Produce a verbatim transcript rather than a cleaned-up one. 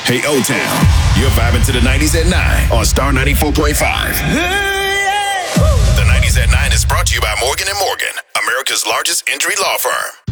Hey, O-Town, you're vibing to the nineties at nine on Star ninety-four point five. The nineties at nine is brought to you by Morgan and Morgan, America's largest injury law firm.